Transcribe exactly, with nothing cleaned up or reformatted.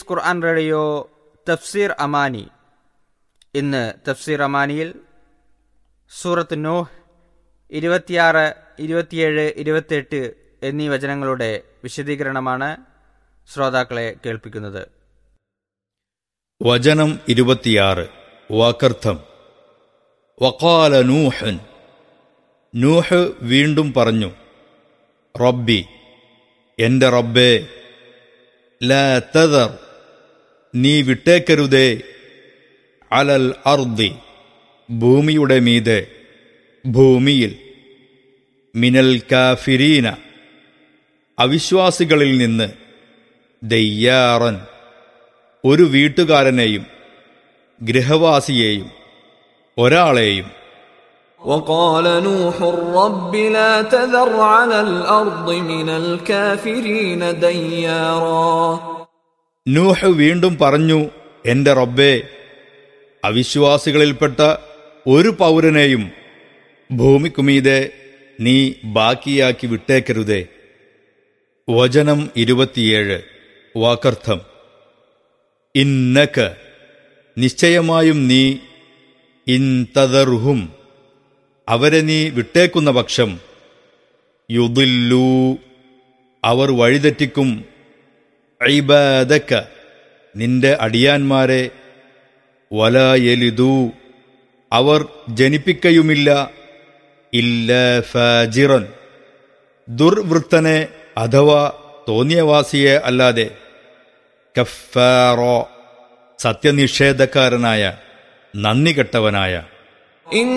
Piece ഖുർആൻ radio തഫ്സീർ അമാനി. ഇന്ന് തഫ്സീർ അമാനിയിൽ സൂറത്ത് നൂഹ് ഇരുപത്തിയാറ്, ഇരുപത്തിയേഴ്, ഇരുപത്തിയെട്ട് എന്നീ വചനങ്ങളുടെ വിശദീകരണമാണ് ശ്രോതാക്കളെ കേൾപ്പിക്കുന്നത്. വചനം ഇരുപത്തിയാറ്. വാക്കർത്ഥം. വഖാല നൂഹൻ, നൂഹ് വീണ്ടും പറഞ്ഞു, റബ്ബി, എന്റെ റബ്ബേ, ലാ തദർ, നീ വിട്ടേക്കരുതേ, അലൽ അർദി, ഭൂമിയുടെ മീതെ, ഭൂമിയിൽ, മിനൽ കാഫിരീന, അവിശ്വാസികളിൽ നിന്ന്, ദയ്യാറൻ, ഒരു വീട്ടുകാരനെയും ഗൃഹവാസിയെയും ഒരാളെയും. وقال نوح رب لا تذر على الأرض من الكافرين ديارا. നൂഹ് വീണ്ടും പറഞ്ഞു, എന്റെ റബ്ബേ, അവിശ്വാസികളിൽപ്പെട്ട ഒരു പൗരനെയും ഭൂമിക്കുമീതെ നീ ബാക്കിയാക്കി വിട്ടേക്കരുതേ. വചനം ഇരുപത്തിയേഴ്. വാക്കർത്ഥം. ഇന്നക, നിശ്ചയമായും നീ, ഇൻതദർഹും, അവരെ നീ വിട്ടേക്കുന്ന പക്ഷം, യുദില്ലൂ, അവർ വഴിതെറ്റിക്കും, ഇബാദക, നിന്റെ അടിയാന്മാരെ, വലാ യലിദൂ, അവർ ജനിപ്പിക്കയുമില്ല, ഇല്ലാ ഫാജിറൻ, ദുർവൃത്തനെ അഥവാ തോന്നിയവാസിയെ അല്ലാതെ, കഫാറോ, സത്യനിഷേധക്കാരനായ, നന്ദി കെട്ടവനായ.